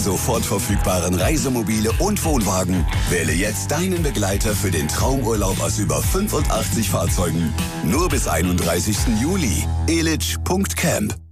sofort verfügbaren Reisemobile und Wohnwagen. Wähle jetzt deinen Begleiter für den Traumurlaub aus über 85 Fahrzeugen. Nur bis 31. Juli. Elitsch.camp